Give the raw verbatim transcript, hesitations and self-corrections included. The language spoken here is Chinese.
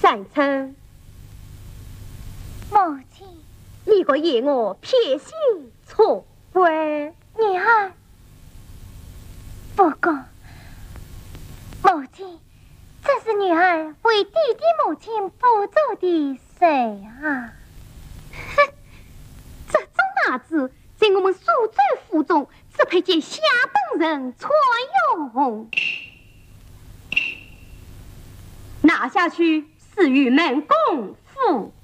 赞成。 母亲， 你个言我偏心错怪。 女儿，不过母亲，这是女儿为弟弟母亲补做的谁啊？ 哼，这种伢子在我们苏州府中只配见下等人撮用。拿下去，赐予门公府。